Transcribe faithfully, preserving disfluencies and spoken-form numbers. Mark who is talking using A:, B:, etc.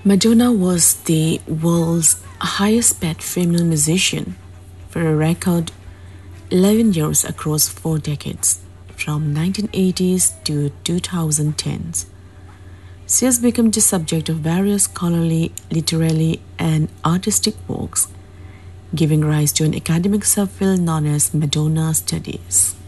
A: Madonna was the world's highest paid female musician for a record eleven years across four decades, from nineteen eighties to twenty tens. She has become the subject of various scholarly, literary, and artistic works, giving rise to an academic subfield known as Madonna studies.